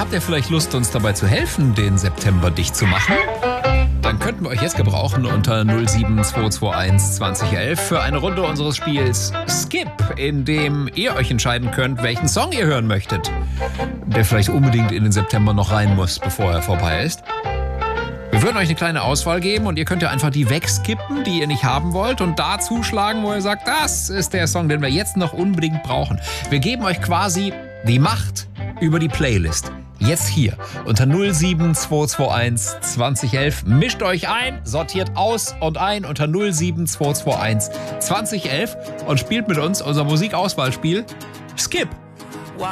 Habt ihr vielleicht Lust, uns dabei zu helfen, den September dicht zu machen? Dann könnten wir euch jetzt gebrauchen unter 07221 2011 für eine Runde unseres Spiels Skip, in dem ihr euch entscheiden könnt, welchen Song ihr hören möchtet, der vielleicht unbedingt in den September noch rein muss, bevor er vorbei ist. Wir würden euch eine kleine Auswahl geben und ihr könnt ja einfach die wegskippen, die ihr nicht haben wollt, und da zuschlagen, wo ihr sagt, das ist der Song, den wir jetzt noch unbedingt brauchen. Wir geben euch quasi die Macht über die Playlist. Jetzt hier unter 07221 2011. Mischt euch ein, sortiert aus und ein unter 07221 2011 und spielt mit uns unser Musikauswahlspiel Skip.